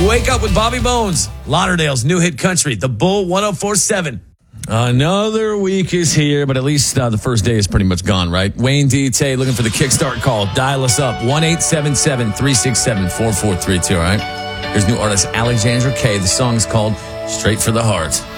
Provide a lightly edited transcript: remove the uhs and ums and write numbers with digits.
Wake Up with Bobby Bones, Lauderdale's new hit country, The Bull 104.7. Another week is here, but at least the first day is pretty much gone, right? Wayne D. Tay looking for the kickstart call. Dial us up, 1-877-367-4432, all right? Here's new artist Alexandra K. The song is called Straight for the Heart.